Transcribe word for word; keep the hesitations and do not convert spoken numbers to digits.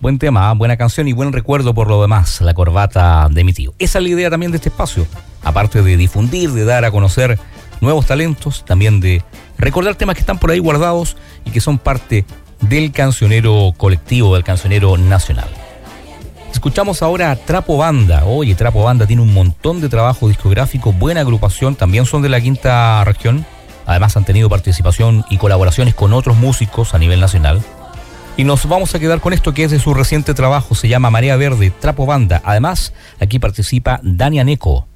Buen tema, buena canción y buen recuerdo por lo demás, La corbata de mi tío. Esa es la idea también de este espacio, aparte de difundir, de dar a conocer nuevos talentos, también de recordar temas que están por ahí guardados y que son parte del cancionero colectivo, del cancionero nacional. Escuchamos ahora a Trapo Banda. Oye, Trapo Banda tiene un montón de trabajo discográfico, buena agrupación, también son de la quinta región. Además han tenido participación y colaboraciones con otros músicos a nivel nacional. Y nos vamos a quedar con esto que es de su reciente trabajo, se llama Marea Verde, Trapo Banda. Además, aquí participa Dania Neco.